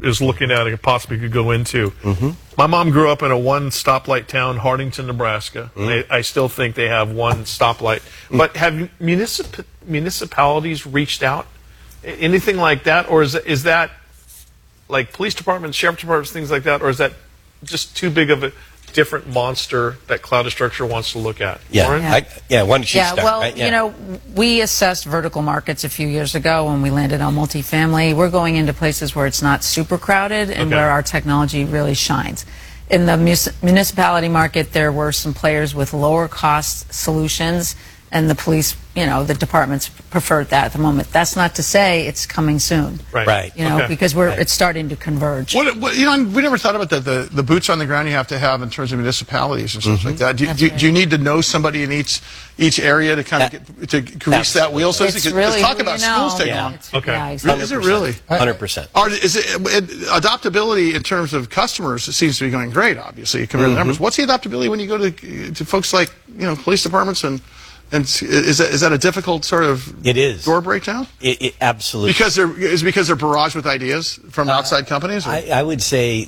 is looking at and possibly could go into. My mom grew up in a one stoplight town, Hardington, Nebraska. I still think they have one stoplight. But have municipalities reached out? Anything like that? Or is that like police departments, sheriff departments, things like that? Or is that just too big of a different monster that Cloudastructure wants to look at? Yeah, Lauren? why don't you start? Well, right? you know, we assessed vertical markets a few years ago when we landed on multifamily. We're going into places where it's not super crowded and where our technology really shines. In the municipality market, there were some players with lower cost solutions, and the police, you know, the departments preferred that at the moment. That's not to say it's coming soon. Right. You know, because it's starting to converge. You know, we never thought about the boots on the ground you have to have in terms of municipalities and stuff like that. Do you need to know somebody in each area to kind of to grease that wheel? So it's really talk about schools take long. Yeah, exactly. Is it really? 100%. Or is it adaptability in terms of customers? It seems to be going great. Obviously, compared to the numbers. What's the adaptability when you go to folks like, you know, police departments and is that a difficult sort of door breakdown? It absolutely. Because they're barraged with ideas from outside companies? I would say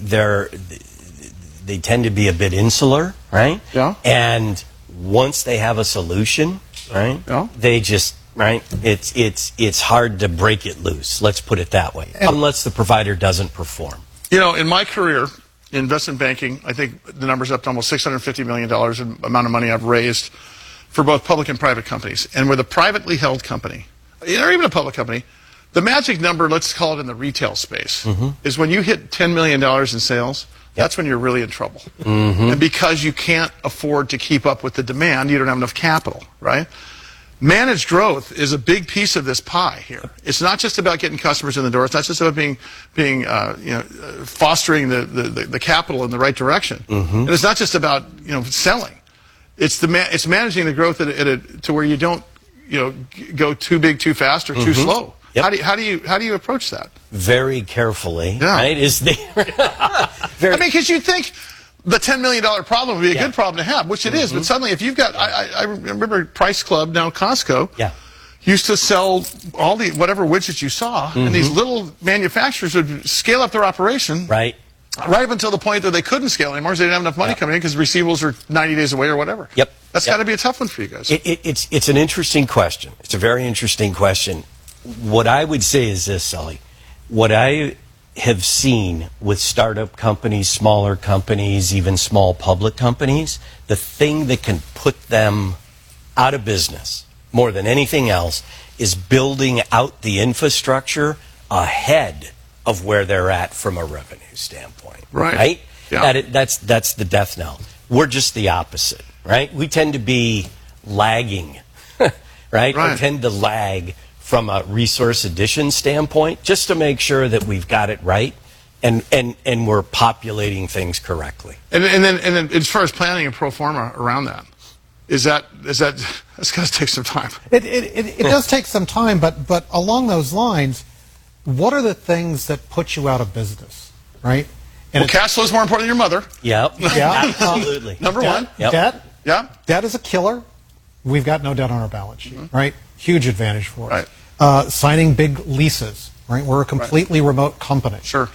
they tend to be a bit insular, right? Yeah. And once they have a solution, right? Yeah. They just it's hard to break it loose. Let's put it that way. Unless the provider doesn't perform. You know, in my career in investment banking, I think the number's up to almost $650 million in amount of money I've raised for both public and private companies. And with a privately held company, or even a public company, the magic number, let's call it in the retail space, is when you hit $10 million in sales, that's when you're really in trouble. And because you can't afford to keep up with the demand, you don't have enough capital, right? Managed growth is a big piece of this pie here. It's not just about getting customers in the door. It's not just about fostering the capital in the right direction. And it's not just about, you know, selling. It's managing the growth to where you don't, you know, go too big too fast or too slow. Yep. How do you approach that? Very carefully, I right? mean, because you think the $10 million problem would be a good problem to have, which it is. But suddenly, if you've got, I remember Price Club, now Costco, used to sell all the whatever widgets you saw, and these little manufacturers would scale up their operation. Right up until the point that they couldn't scale anymore because they didn't have enough money coming in because receivables are 90 days away or whatever. That's got to be a tough one for you guys. It's an interesting question. It's a very interesting question. What I would say is this, Sully. What I have seen with startup companies, smaller companies, even small public companies, the thing that can put them out of business more than anything else is building out the infrastructure ahead of where they're at from a revenue standpoint. Right? Yeah. That's the death knell. We're just the opposite, right? We tend to be lagging, right? We tend to lag from a resource addition standpoint just to make sure that we've got it right and we're populating things correctly. And then as far as planning a pro forma around that, that's got to take some time. It does take some time, but along those lines, what are the things that put you out of business, right? And well, cash flow is more important than your mother. Yeah, absolutely. Number one. Debt. Yeah. Debt is a killer. We've got no debt on our balance sheet, right? Huge advantage for us. Right. Signing big leases, right? We're a completely remote company. Sure.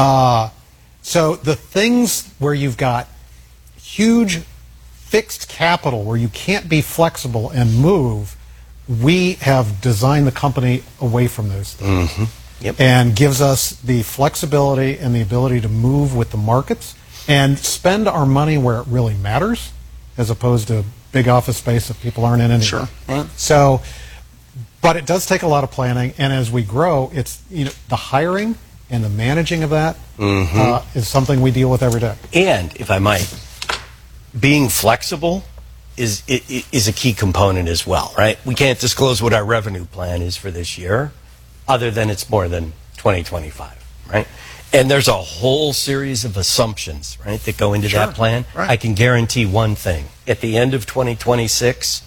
So the things where you've got huge fixed capital, where you can't be flexible and move, we have designed the company away from those things. And gives us the flexibility and the ability to move with the markets and spend our money where it really matters, as opposed to big office space that people aren't in anymore. Sure. Right. So, but it does take a lot of planning, and as we grow, it's, you know, the hiring and the managing of that is something we deal with every day. And if I might, being flexible is a key component as well, right? We can't disclose what our revenue plan is for this year, other than it's more than 2025, right? And there's a whole series of assumptions, right, that go into that plan. Right. I can guarantee one thing. At the end of 2026,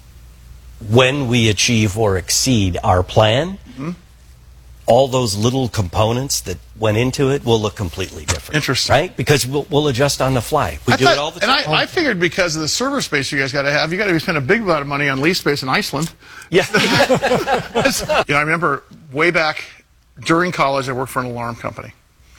when we achieve or exceed our plan, all those little components that went into it will look completely different. Interesting. Right? Because we'll adjust on the fly. We do it all the time. And I figured because of the server space you guys got to have, you got to spend a big amount of money on lease space in Iceland. Yeah. You know, I remember way back during college, I worked for an alarm company.